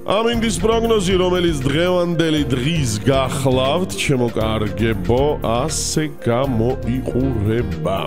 ამინდის პროგნოზი, რომელიც დღევანდელი დღის გახლავთ, ჩემო კარგებო, ასე გამოიყურება.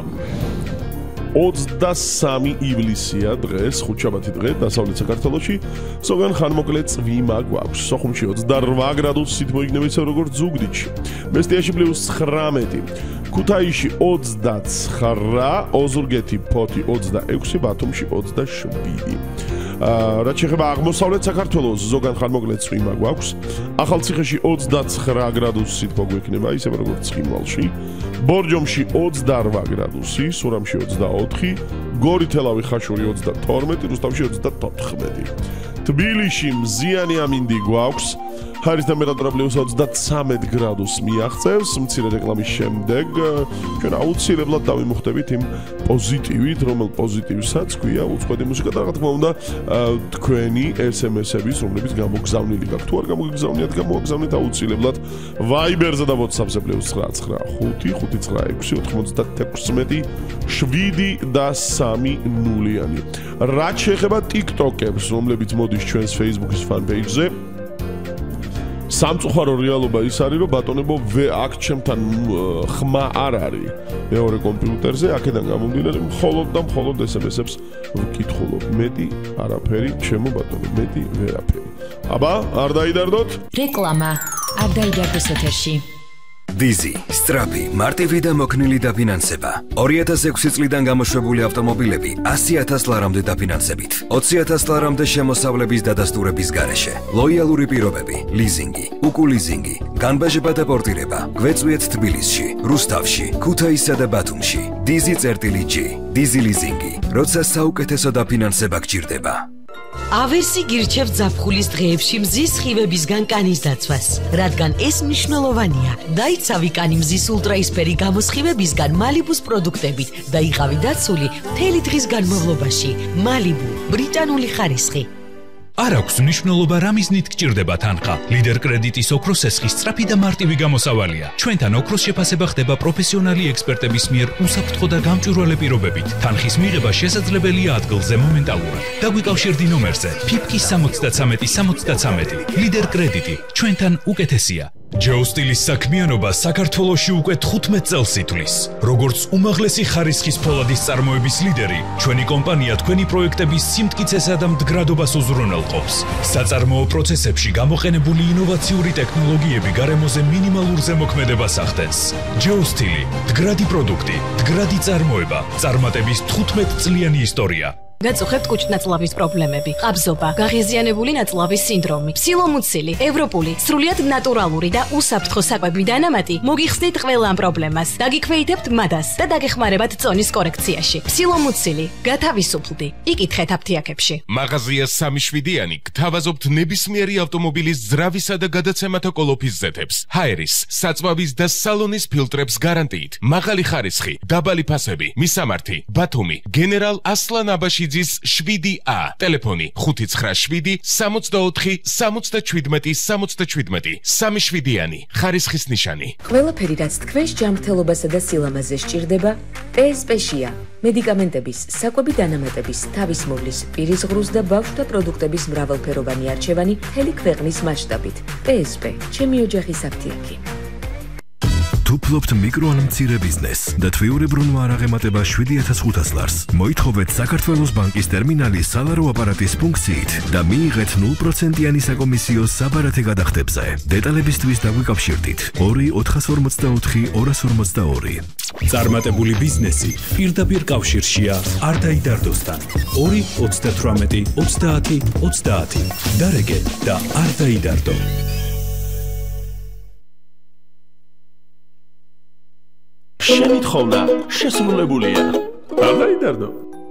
23 ივლისია დღეს, ხუთშაბათი დღე, დასავლეთ საქართველოში, ზოგან ხანმოკლე წვიმა გვაქვს. სოხუმში 28 გრადუსით მოიგნება ისე როგორც ზუგდიდში. მესტიაში +19, ქუთაისში 29, ოზურგეთი ფოთი 26, ბათუმში 27. რაც შეეხება აღმოსავლეთ საქართველოს, ზოგან ხანმოკლე წვიმა გვაქვს. ახალციხეში 29 გრადუსით მოგვექნება, ისე როგორც ცხინვალში. ბორჯომში 28 გრადუსი, სურამში 24, გორითელავი ხაშური 32, რუსთავში 34. თბილისში მზიანი ამინდი გვაქვს. ჰაერის ტემპერატურა +23 გრადუსს მიაღწევს. მცირე რეკლამის შემდეგ ჩვენ აუცილებლად დავიმუხდებით იმ პოზიტივით, რომელ პოზიტივსაც ქვია უცხოეთი მუსიკა და რა თქმა უნდა თქვენი SMS-ების, რომლებიც გამოგზავნილი გაქვთ. თუ არ გამოგზავნიათ, გამოგზავნეთ აუცილებლად Viber-ზე და WhatsApp-ზე +995 596 7 რაც შეეხება TikTok-ებს, რომლებიც მოდის ჩვენს Facebook-ის fan-page-ზე, სამწუხარო რეალობა ის არის, რომ ბატონებო აქ ჩემთან ხმა არ არის მეორე კომპიუტერზე, აქედან გამომდინარე მხოლოდ SMS-ებს ვკითხულობ. მეტი არაფერი, ჩემო ბატონო, მეტი ვერაფერი. აბა, არ დაიდარდოთ? რეკლამა. არ დაიდარდოს ეთერში. დიზი, სტრაფი, მარტივი და მოქნილი დაფინანსება. 2006 წლიდან გამოშვებული ავტომობილები 100,000 ლარამდე დაფინანსებით. 20,000 ლარამდე შემოსავლების დადასტურების გარეშე. ლოიალური პირობები, ლიზინგი, უკულიზინგი, განბაჟება და პორტირება. გვეწვიეთ თბილისში, რუსთავში, ქუთაისსა და ბათუმში. Dizzy.G, Dizzy ლიზინგი, როცა საუკეთესო დაფინანსება გჭირდება. ავერსი გირჩევთ ზაფხულის დღეებში მზის სხივებისგან კანის დაცვას, რადგან ეს მნიშვნელოვანია. დაიცავი კანი მზის ულტრაისფერი გამოსხივებისგან მალიბუს პროდუქტებით და იყავი დაცული მთელი დღის განმავლობაში. მალიბუ, ბრიტანული ხარისხი. არ აქვს მნიშვნელობა რა მიზნით გჭირდება თანხა. ლიდერ კრედიტის ოქროს სესხი სწრაფი და მარტივი გამოსავალია. ჩვენთან ოქროს შეფასება ხდება პროფესიონალი ექსპერტების მიერ უსაფრთხო და გამჭვირვალე პირობებით. თანხის მიღება შესაძლებელია ადგილზე მომენტალურად. დაგვიკავშირდი ნომერზე ფიფკის 73 ლიდერ კრედიტი. ჩვენთან უკეთესია. ჯეოსტილის საქმიანობა საქართველოში უკვე 15 წელს ითვლის. როგორც უმაღლესი ხარისხის ფოლადის წარმოების ლიდერი, ჩვენი კომპანია თქვენი პროექტების სიმტკიცესა და მდგრადობას უზრუნველყოფს. საწარმოო პროცესებში გამოყენებული ინოვაციური ტექნოლოგიები გარემოზე მინიმალურ ზემოქმედებას ახდენს. ჯეოსტილი, მდგრადი პროდუქტი, მდგრადი წარმოება, წარმატების 15 წლიანი ისტორია. გაწუხებთ კუჭნაწლავის პრობლემები, ყაბზობა, გაღიზიანებული ნაწლავის სინდრომი, სილომუცილი, ევროპული, სრულიად ნატურალური და უსაფრთხო საკვები დანამატი მოგიხსნით ყველა ამ პრობლემას. დაგიქვეითებთ მადას და დაგეხმარებათ წონის კორექციაში. სილომუცილი, გათავისუფლდი. იკითხეთ აფთიაქებში. მაღაზია 3-7-იანი გთავაზობთ ნებისმიერი ავტომობილის ძრავისა და გადაცემათა კოლოფის ზეთებს, ჰაერის, საწვავის და სალონის ფილტრებს გარანტიით. მაღალი ხარისხი, დაბალი ფასები, მისამართი, ბათუმი, გენერალ ასლან აბაშიძის 7A, ტელეფონი 597 64 77 77, 3-7-იანი, ხარისხის ნიშანი. ყველაფერი, რაც თქვენს ჯანმრთელობასა და სილამაზეს სჭირდება, PSP-შია. მედიკამენტების, საკვები დანამატების, თავისმოვლის, პირის ღრუს და ბავშვთა პროდუქტების მრავალფეროვანი არჩევანი მთელი ქვეყნის მასშტაბით. PSP, ჩემი ოჯახის აფთიაქი. თუ ფლობთ მიკრო ან მცირე ბიზნესს და თვიურებრუნვა არ აღემატება 7,500 ლარს, მოითხოვეთ საქართველოს ბანკის ტერმინალის სალარო აპარატის ფუნქციით და მიიღეთ 0%-იანი საკომისიო საბარათე გადახდებზე. დეტალებისთვის დაგვიკავშირდით 2 444 252. წარმატებული ბიზნესი პირდაპირ კავშირშია არ დაიდარდოსთან. 2 38 30 30. დარეგე და არ დაიდარდო. შემითხოვნა შესრულებულია. არ დაიდარდო.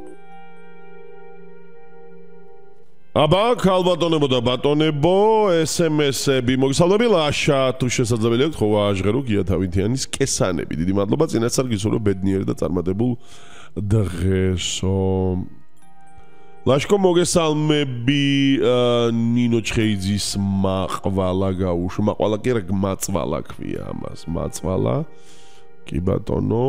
აბა, ქალბატონებო და ბატონებო, SMS-ები მოგესალმები, ლაშა, თუ შესაძლებელი აქვს, ხო აჟღერო გია თავითიანის კესანები. დიდი მადლობა, წინასწარ გისურვებ ბედნიერ და წარმატებულ დღესო. ლაშკო მოგესალმები, ნინო ჩხეიძის მაყვალა გაუშ, მაყვალა კი რა, მაწვალა ქვია ამას, მაწვალა. კი ბატონო,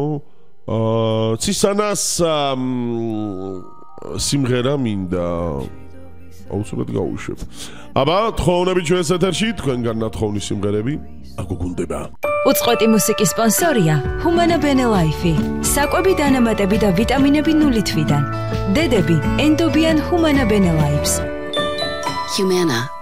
ცისანას სიმღერა მინდა. აუცილებლად გავუშვებ. აბა, თხოვნები ჩვენს ეთერში, თქვენგან ნათხოვნის სიმღერები აგუგუნდება. უწყვეტი მუსიკის სპონსორია Humana Bene Life. საკვები დანამატები და ვიტამინები 0 თვიდან. დედები ენდობიან Humana Bene Life. Humana